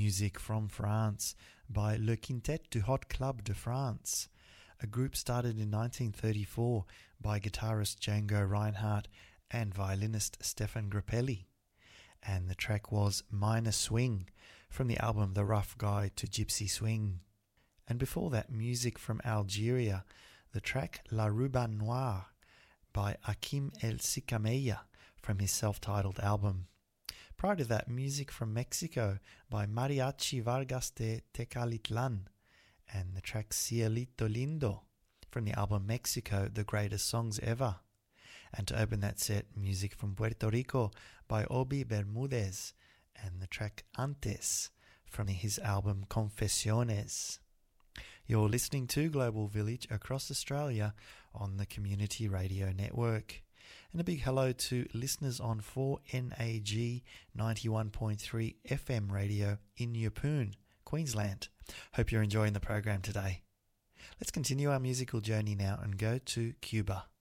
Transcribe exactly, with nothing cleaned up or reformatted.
music from France by Le Quintet du Hot Club de France, a group started in nineteen thirty-four by guitarist Django Reinhardt and violinist Stefan Grappelli. And the track was Minor Swing from the album The Rough Guide to Gypsy Swing. And before that, music from Algeria, the track La Ruban Noire by Hakim El Sikameya from his self-titled album. Prior to that, music from Mexico by Mariachi Vargas de Tecalitlan and the track Cielito Lindo from the album Mexico, The Greatest Songs Ever. And to open that set, music from Puerto Rico by Obi Bermudez and the track Antes from his album Confesiones. You're listening to Global Village across Australia on the Community Radio Network. And a big hello to listeners on four N A G ninety-one point three F M radio in Yeppoon, Queensland. Hope you're enjoying the program today. Let's continue our musical journey now and go to Cuba.